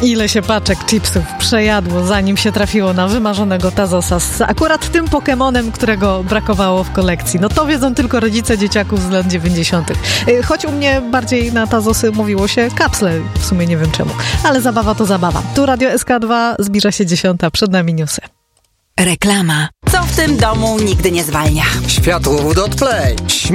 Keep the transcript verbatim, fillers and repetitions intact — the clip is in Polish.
Ile się paczek chipsów przejadło, zanim się trafiło na wymarzonego Tazosa z akurat tym Pokemonem, którego brakowało w kolekcji. No to wiedzą tylko rodzice dzieciaków z lat dziewięćdziesiątych. Choć u mnie bardziej na Tazosy mówiło się kapsle, w sumie nie wiem czemu. Ale zabawa to zabawa. Tu Radio S K dwa, zbliża się dziesiąta, przed nami newsy. Reklama. Co w tym domu nigdy nie zwalnia? Światłowód od Play.